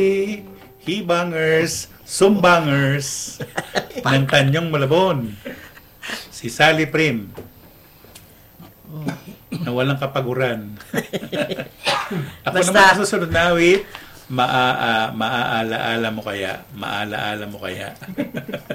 Hibangers, Sumbangers ng Tanyong Malabon. Si Sally Prim na walang kapaguran. Ako Basta, naman ang susunod na awit, maaalaala mo kaya.